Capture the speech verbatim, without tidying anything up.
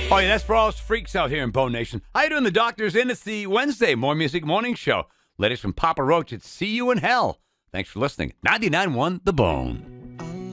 Oh, yeah, that's for all us freaks out here in Bone Nation. How you doing? The doctor's in. It's the Wednesday More Music Morning Show. Ladies from Papa Roach, it's See You in Hell. Thanks for listening. ninety-nine point one The Bone.